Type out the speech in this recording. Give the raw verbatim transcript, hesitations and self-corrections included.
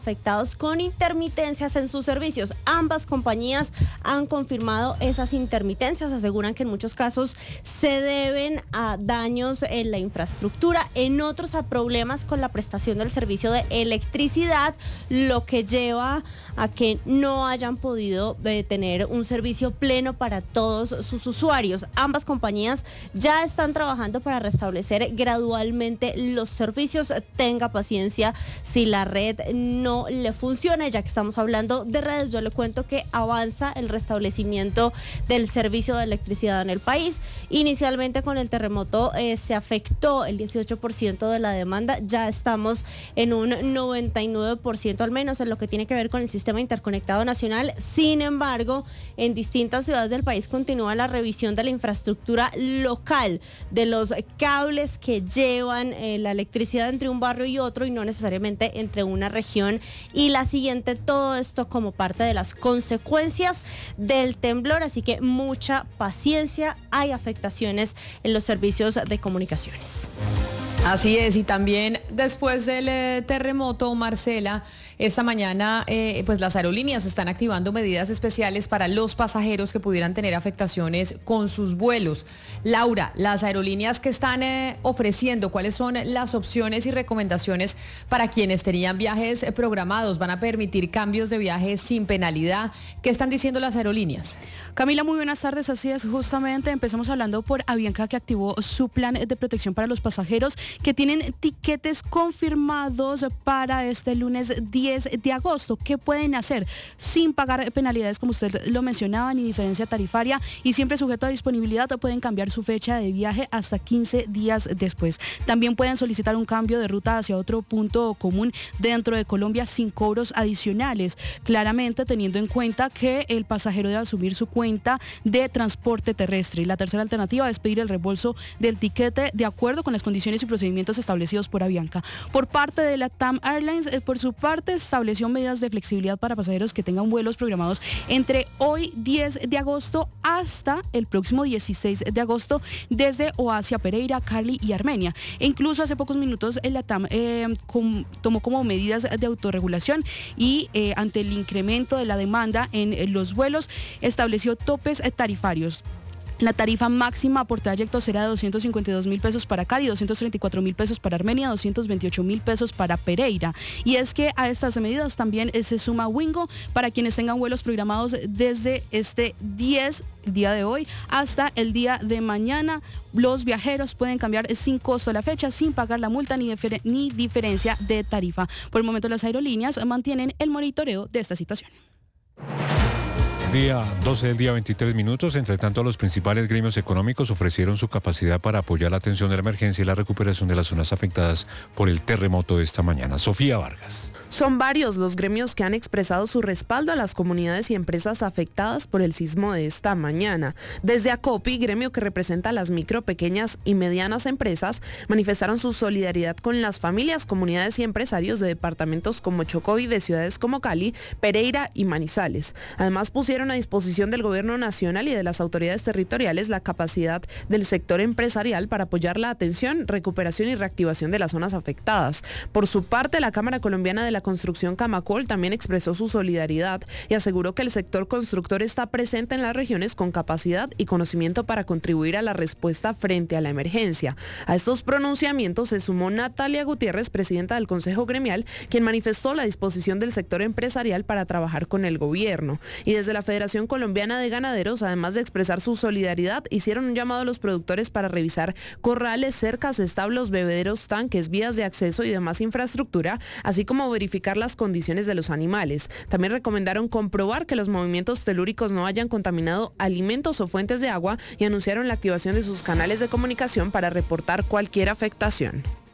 afectados con intermitencias en sus servicios. Ambas compañías han confirmado esas intermitencias, aseguran que en muchos casos se deben a daños en la infraestructura, en otros a problemas con la prestación del servicio de electricidad, lo que lleva a que no hayan podido eh, tener un servicio pleno para todos sus usuarios. Ambas compañías ya están trabajando para restablecer gradualmente los servicios. Tenga paciencia si la red no no le funciona. Ya que estamos hablando de redes, yo le cuento que avanza el restablecimiento del servicio de electricidad en el país. Inicialmente con el terremoto eh, se afectó el dieciocho por ciento de la demanda, ya estamos en un noventa y nueve por ciento al menos en lo que tiene que ver con el sistema interconectado nacional. Sin embargo, en distintas ciudades del país continúa la revisión de la infraestructura local, de los cables que llevan eh, la electricidad entre un barrio y otro, y no necesariamente entre una región y la siguiente. Todo esto como parte de las consecuencias del temblor, así que mucha paciencia. Hay afectaciones en los servicios de comunicaciones. Así es, y también después del eh, terremoto, Marcela, esta mañana eh, pues las aerolíneas están activando medidas especiales para los pasajeros que pudieran tener afectaciones con sus vuelos. Laura, las aerolíneas que están eh, ofreciendo, ¿cuáles son las opciones y recomendaciones para quienes tenían viajes eh, programados? ¿Van a permitir cambios de viajes sin penalidad? ¿Qué están diciendo las aerolíneas? Camila, muy buenas tardes. Así es, justamente empezamos hablando por Avianca, que activó su plan de protección para los pasajeros que tienen tiquetes confirmados para este lunes diez de agosto. ¿Qué pueden hacer? Sin pagar penalidades, como usted lo mencionaba, ni diferencia tarifaria, y siempre sujeto a disponibilidad, pueden cambiar su fecha de viaje hasta quince días después. También pueden solicitar un cambio de ruta hacia otro punto común dentro de Colombia sin cobros adicionales, claramente teniendo en cuenta que el pasajero debe asumir su cuenta de transporte terrestre. Y la tercera alternativa es pedir el reembolso del tiquete de acuerdo con las condiciones y procedimientos establecidos por Avianca. Por parte de la T A M Airlines, eh, por su parte, estableció medidas de flexibilidad para pasajeros que tengan vuelos programados entre hoy diez de agosto hasta el próximo dieciséis de agosto desde o hacia Pereira, Cali y Armenia. E incluso hace pocos minutos el la T A M eh, com, tomó como medidas de autorregulación y eh, ante el incremento de la demanda en, en los vuelos, estableció topes eh, tarifarios. La tarifa máxima por trayecto será de doscientos cincuenta y dos mil pesos para Cali, doscientos treinta y cuatro mil pesos para Armenia, doscientos veintiocho mil pesos para Pereira. Y es que a estas medidas también se suma Wingo para quienes tengan vuelos programados desde este diez, el día de hoy, hasta el día de mañana. Los viajeros pueden cambiar sin costo la fecha, sin pagar la multa ni, difer- ni diferencia de tarifa. Por el momento, las aerolíneas mantienen el monitoreo de esta situación. Día doce del día, veintitrés minutos. Entre tanto, los principales gremios económicos ofrecieron su capacidad para apoyar la atención de la emergencia y la recuperación de las zonas afectadas por el terremoto de esta mañana. Sofía Vargas. Son varios los gremios que han expresado su respaldo a las comunidades y empresas afectadas por el sismo de esta mañana. Desde ACOPI, gremio que representa a las micro, pequeñas y medianas empresas, manifestaron su solidaridad con las familias, comunidades y empresarios de departamentos como Chocó y de ciudades como Cali, Pereira y Manizales. Además, pusieron a disposición del gobierno nacional y de las autoridades territoriales la capacidad del sector empresarial para apoyar la atención, recuperación y reactivación de las zonas afectadas. Por su parte, la Cámara Colombiana de la Construcción, Camacol, también expresó su solidaridad y aseguró que el sector constructor está presente en las regiones con capacidad y conocimiento para contribuir a la respuesta frente a la emergencia. A estos pronunciamientos se sumó Natalia Gutiérrez, presidenta del Consejo Gremial, quien manifestó la disposición del sector empresarial para trabajar con el gobierno. Y desde la Federación Colombiana de Ganaderos, además de expresar su solidaridad, hicieron un llamado a los productores para revisar corrales, cercas, establos, bebederos, tanques, vías de acceso y demás infraestructura, así como verificar las condiciones de los animales. También recomendaron comprobar que los movimientos telúricos no hayan contaminado alimentos o fuentes de agua y anunciaron la activación de sus canales de comunicación para reportar cualquier afectación.